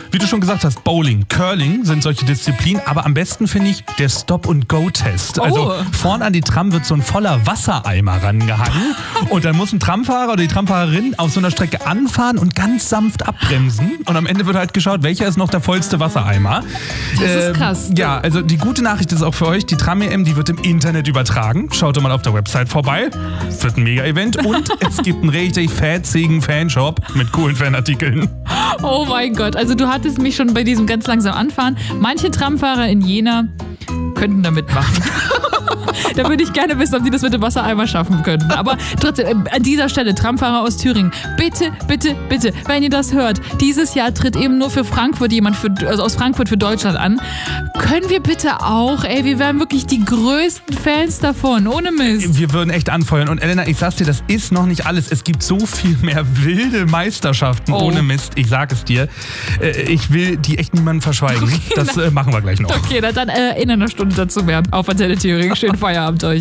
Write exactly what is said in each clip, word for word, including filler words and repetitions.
wie du schon gesagt hast, Bowling, Curling sind solche Disziplinen, aber am besten finde ich der Stop-and-Go-Test. Oh. Also vorn an die Tram wird so ein voller Wassereimer rangehangen und dann muss ein Tramfahrer oder die Tramfahrerin auf so einer Strecke anfahren und ganz sanft abbremsen und am Ende wird halt geschaut, welcher ist noch der vollste Wassereimer. Das ähm, ist krass. Ja, also die gute Nachricht ist auch für euch, die Tram-E M, die wird im Internet übertragen. Schaut doch mal auf der Website vorbei. Wird ein Mega-Event und es gibt einen richtig fetzigen Fanshop mit coolen Fanartikeln. Oh mein Gott, also du hattest mich schon bei diesem ganz langsam Anfahren. Manche Tramfahrer in Jena könnten da mitmachen. Da würde ich gerne wissen, ob die das mit dem Wassereimer schaffen könnten. Aber trotzdem, an dieser Stelle, Tramfahrer aus Thüringen, bitte, bitte, bitte, wenn ihr das hört, dieses Jahr tritt eben nur für Frankfurt jemand für, also aus Frankfurt für Deutschland an. Können wir bitte auch, ey, wir wären wirklich die größten Fans davon, ohne Mist. Wir würden echt anfeuern. Und Elena, ich sag's dir, das ist noch nicht alles. Es gibt so viel mehr wilde Meisterschaften, oh. ohne Mist. Ich sag es dir. Ich will die echt niemandem verschweigen. Okay, das äh, machen wir gleich noch. Okay, na dann äh, in einer Stunde dazu mehr. Auf Antenne Thüringen. Schönen Feierabend euch.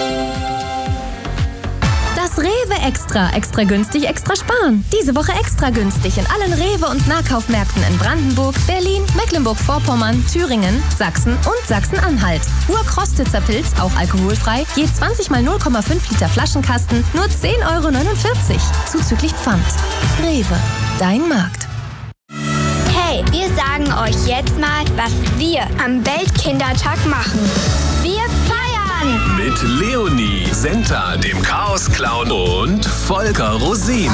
Das Rewe Extra. Extra günstig, extra sparen. Diese Woche extra günstig in allen Rewe- und Nahkaufmärkten in Brandenburg, Berlin, Mecklenburg-Vorpommern, Thüringen, Sachsen und Sachsen-Anhalt. Urkrostitzer Pilz, auch alkoholfrei, je zwanzig mal null Komma fünf Liter Flaschenkasten, nur zehn Euro neunundvierzig. Zuzüglich Pfand. Rewe, dein Markt. Hey, wir sagen euch jetzt mal, was wir am Weltkindertag machen. Wir feiern! Mit Leonie, Senta, dem Chaos-Clown und Volker Rosin.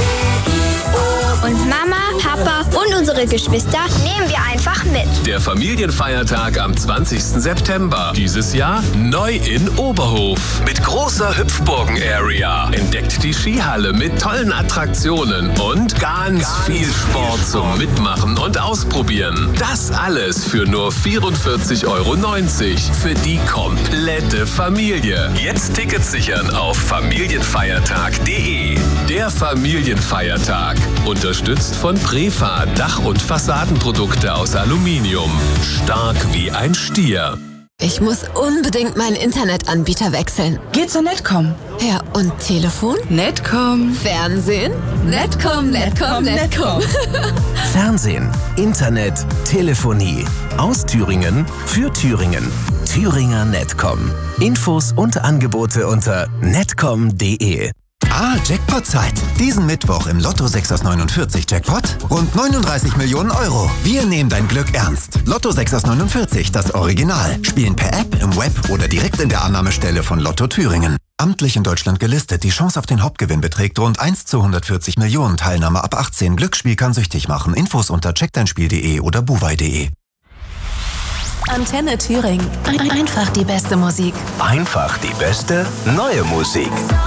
Und Mama, Papa und unsere Geschwister nehmen wir einfach mit. Der Familienfeiertag am zwanzigsten September. Dieses Jahr neu in Oberhof. Mit großer Hüpfburgen-Area. Entdeckt die Skihalle mit tollen Attraktionen und ganz, ganz viel Sport zum Mitmachen und Ausprobieren. Das alles für nur vierundvierzig Euro neunzig für die komplette Familie. Jetzt Tickets sichern auf familienfeiertag punkt de. Der Familienfeiertag. Unterstützt von Prefa, Dach- und Fassadenprodukte aus Aluminium. Stark wie ein Stier. Ich muss unbedingt meinen Internetanbieter wechseln. Geh zur Netcom. Ja, und Telefon? Netcom. Fernsehen? Netcom, Netcom, Netcom. Fernsehen, Internet, Telefonie. Aus Thüringen, für Thüringen. Thüringer Netcom. Infos und Angebote unter netcom punkt de. Ah, Jackpot-Zeit. Diesen Mittwoch im Lotto sechs aus neunundvierzig Jackpot rund neununddreißig Millionen Euro. Wir nehmen dein Glück ernst. Lotto sechs aus neunundvierzig, das Original. Spielen per App, im Web oder direkt in der Annahmestelle von Lotto Thüringen. Amtlich in Deutschland gelistet. Die Chance auf den Hauptgewinn beträgt rund eins zu hundertvierzig Millionen. Teilnahme ab achtzehn. Glücksspiel kann süchtig machen. Infos unter checkdeinspiel punkt de oder buwei punkt de. Antenne Thüringen. Einfach die beste Musik. Einfach die beste neue Musik.